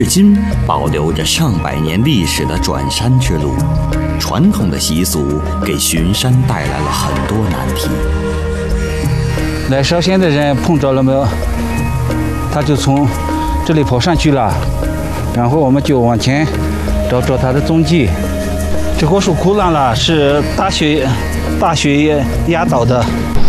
至今保留着上百年历史的转山之路，传统的习俗给巡山带来了很多难题。 来烧仙的人碰着了没有？他就从这里跑上去了，然后我们就往前找找他的踪迹。这棵树枯烂了，是大雪压倒的。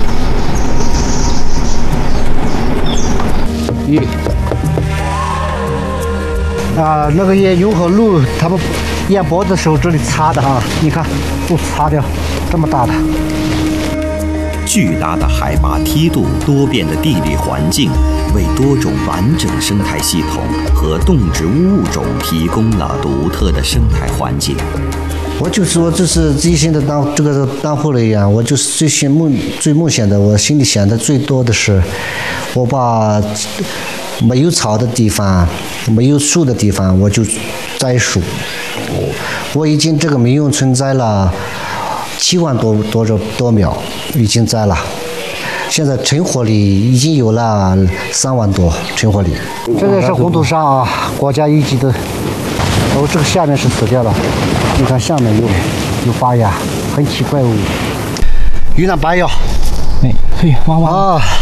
那个也有和路，他们沿坡的时候这里擦的哈，你看都擦掉，这么大的。 巨大的海拔梯度、多变的地理环境，为多种完整生态系统和动植物物种提供了独特的生态环境。 我就说这是自己现在当护理员，我就是最梦想的，我心里想的最多的是，我把没有草的地方、没有树的地方，我就栽树。我已经这个民用村栽了7万多苗，已经栽了。现在成活率已经有了3万多成活率。这个是红土沙啊，国家一级的。这个下面是死掉了，你看下面有发芽，很奇怪哦。云南白药， 嘿，汪汪啊！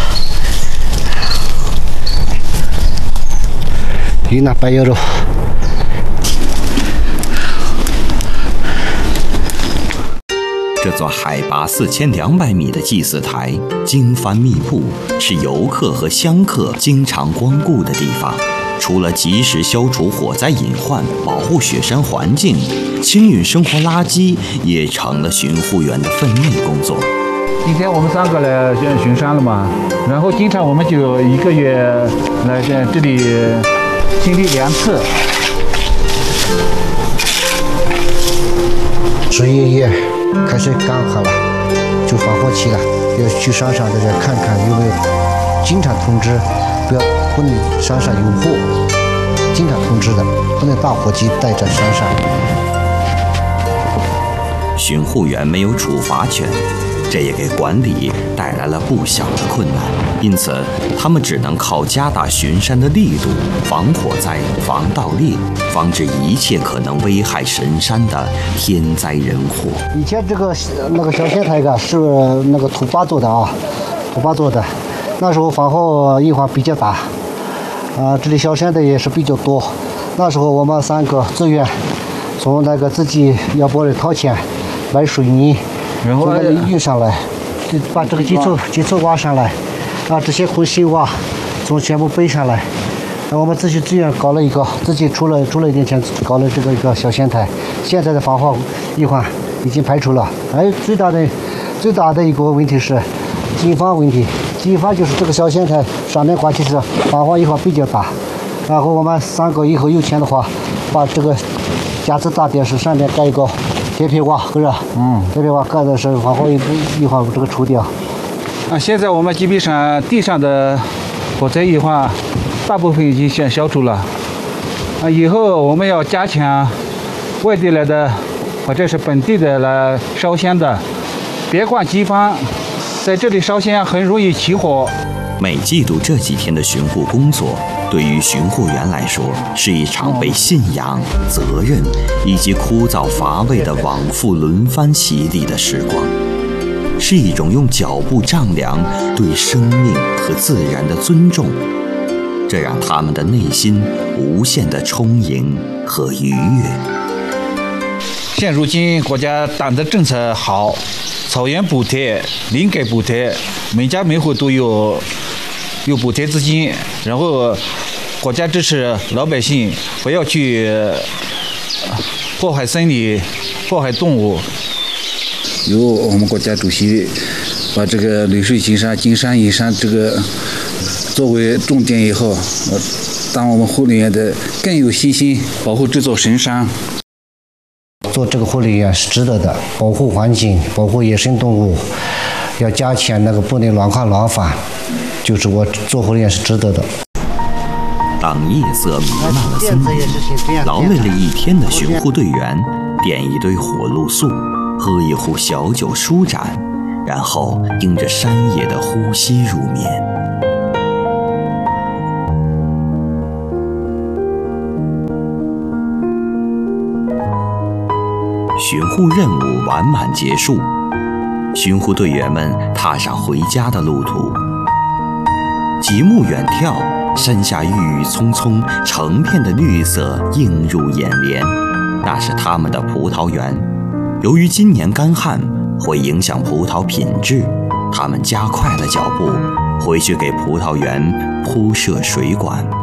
云南白药肉。 这座海拔4200米的祭祀台，经幡密布，是游客和香客经常光顾的地方。除了及时消除火灾隐患、保护雪山环境，清运生活垃圾也成了巡护员的分内工作。 今天我们3个来巡山了嘛，然后经常我们就1个月来这里清理2次。 11月开始干旱了，就防火期了，要去山上大家看看有没有，经常通知，不能山上有火，经常通知的，不能大火机带在山上。 巡护员没有处罚权，这也给管理带来了不小的困难，因此他们只能靠加大巡山的力度，防火灾、防盗猎，防止一切可能危害神山的天灾人祸。 以前那个小仙台是那个土巴做的啊，土巴做的，那时候防火隐患比较大。这里小山的也是比较多。那时候我们3个自愿从那个自己要不里掏钱买水泥，然后运上来，就把这个基础挖上来，这些空心挖从全部背上来。我们自己自愿搞了一个，自己出了一点钱搞了这个一个小仙台。现在的防火隐患已经排除了。最大的一个问题是经防问题。经防就是这个小仙台上面挂起是防火隐患比较大。然后我们3个以后有钱的话，把这个架子大电视上面盖一个铁皮瓦，是吧？铁皮瓦盖的是防火隐患这个除掉。 现在我们基本上地上的火灾隐患大部分已经先消除了。以后我们要加强外地来的或者是本地的来烧香的，别管经防，在这里烧香很容易起火。 每季度这几天的巡护工作，对于巡护员来说，是一场被信仰、责任以及枯燥乏味的往复轮番洗礼的时光，是一种用脚步丈量对生命和自然的尊重，这让他们的内心无限的充盈和愉悦。 现如今国家党的政策好，草原补贴、林改补贴，每家每户都有补贴资金，然后国家支持老百姓不要去破坏森林、破坏动物。 由我们国家主席把这个绿水青山、金山银山这个作为重点以后，当我们护理员的更有信心保护这座神山。 做这个护理员是值得的，保护环境，保护野生动物，要加强那个不能乱砍乱伐，就是我做护理员是值得的。 当夜色弥漫了森林，劳累了一天的巡护队员点一堆火露素，喝一壶小酒舒展，然后迎着山野的呼吸入眠。 巡护任务完满结束，巡护队员们踏上回家的路途。极目远眺，山下郁郁葱葱，成片的绿色映入眼帘，那是他们的葡萄园。由于今年干旱会影响葡萄品质，他们加快了脚步，回去给葡萄园铺设水管。